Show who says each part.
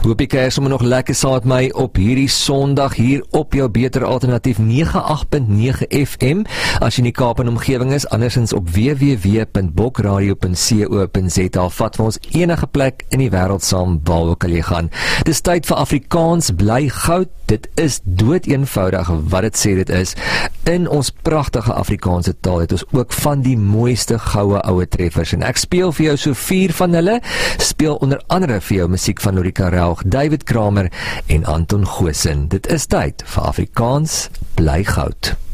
Speaker 1: Hoop jy kuier sommer nog lekker saam met my op hierdie Sondag hier op jou Beter Alternatief 98.9 FM as jy in die Kaap en omgewing is, andersins op www.bokradio.co.za. Vat vir ons enige plek in die wêreld saam waar ook al jy gaan. Dis tyd vir Afrikaans bly goud. Dit is dood eenvoudig wat dit sê dit is. In ons pragtige Afrikaanse taal het ons ook van die mooiste goue oue treffers en ek speel vir jou so 4 van hulle. Speel onder andere vir jou musiek van Lorika Raug, David Kramer en Anton Goosen. Dit is tyd vir Afrikaans bly goud.